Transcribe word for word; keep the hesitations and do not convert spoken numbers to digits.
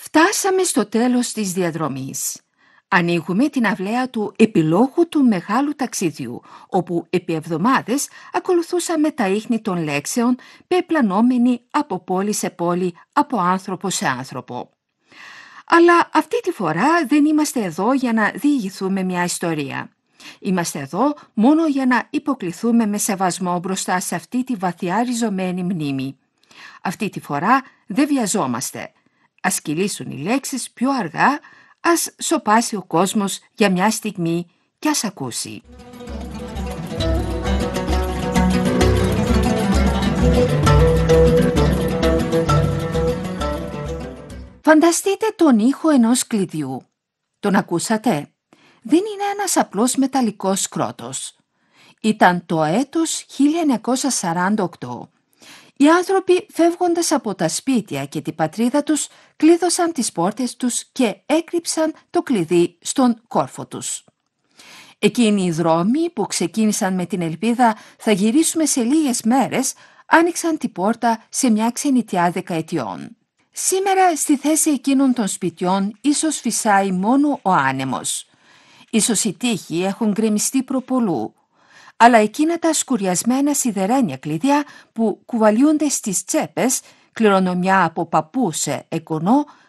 Φτάσαμε στο τέλος της διαδρομής. Ανοίγουμε την αυλαία του επιλόγου του μεγάλου ταξιδιού, όπου επί εβδομάδες ακολουθούσαμε τα ίχνη των λέξεων, πεπλανόμενοι από πόλη σε πόλη, από άνθρωπο σε άνθρωπο. Αλλά αυτή τη φορά δεν είμαστε εδώ για να διηγηθούμε μια ιστορία. Είμαστε εδώ μόνο για να υποκληθούμε με σεβασμό μπροστά σε αυτή τη βαθιά ριζωμένη μνήμη. Αυτή τη φορά δεν βιαζόμαστε. Ας κυλήσουν οι λέξεις πιο αργά, ας σωπάσει ο κόσμος για μια στιγμή και ας ακούσει. Φανταστείτε τον ήχο ενός κλειδιού. Τον ακούσατε? Δεν είναι ένας απλός μεταλλικός σκρότος. Ήταν το έτος χίλια εννιακόσια σαράντα οκτώ. Οι άνθρωποι, φεύγοντας από τα σπίτια και την πατρίδα τους, κλείδωσαν τις πόρτες τους και έκρυψαν το κλειδί στον κόρφο τους. Εκείνοι οι δρόμοι που ξεκίνησαν με την ελπίδα «θα γυρίσουμε σε λίγες μέρες», άνοιξαν την πόρτα σε μια ξενιτιά δεκαετιών. Σήμερα στη θέση εκείνων των σπιτιών ίσως φυσάει μόνο ο άνεμος. Ίσως οι τοίχοι έχουν γκρεμιστεί προπολού. Αλλά εκείνα τα σκουριασμένα σιδερένια κλειδιά που κουβαλιούνται στις τσέπες, κληρονομιά από παππού σε εγγονό,